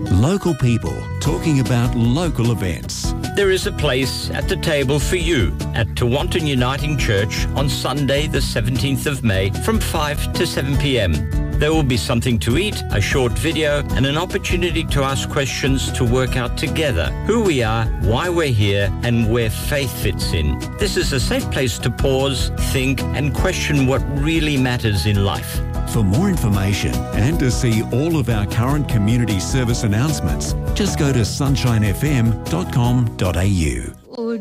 Local people talking about local events. There is a place at the table for you at Tewantin Uniting Church on Sunday the 17th of May from 5 to 7 p.m. There will be something to eat, a short video, and an opportunity to ask questions to work out together who we are, why we're here, and where faith fits in. This is a safe place to pause, think, and question what really matters in life. For more information and to see all of our current community service announcements, just go to sunshinefm.com.au.